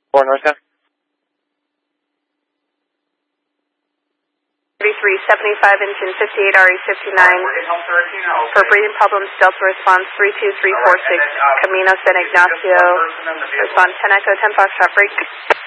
4 northbound. 3375 engine 58 RE59 for breathing problems. Delta response 32346 Camino San Ignacio. Respond 10 Echo 10 Foxtrot break.